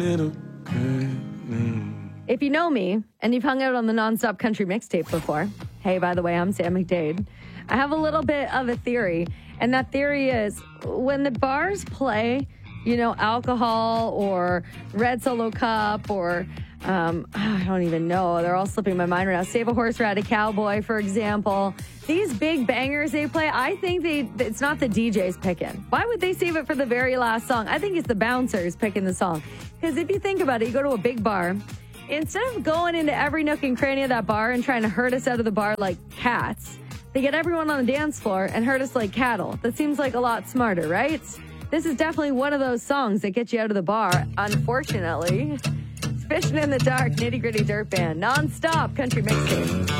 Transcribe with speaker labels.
Speaker 1: If you know me and you've hung out on the Nonstop Country Mixtape before, hey, by the way, I'm Sam McDade. I have a little bit of a theory, and that theory is when the bars play, you know, alcohol or Red Solo Cup or I don't even know. They're all slipping my mind right now. Save a Horse, Ride a Cowboy, for example. These big bangers they play, I think it's not the DJs picking. Why would they save it for the very last song? I think it's the bouncers picking the song. Because if you think about it, you go to a big bar. Instead of going into every nook and cranny of that bar and trying to herd us out of the bar like cats, they get everyone on the dance floor and herd us like cattle. That seems like a lot smarter, right? This is definitely one of those songs that get you out of the bar, unfortunately. Fishing in the Dark, Nitty Gritty Dirt Band, non-stop country mixtape.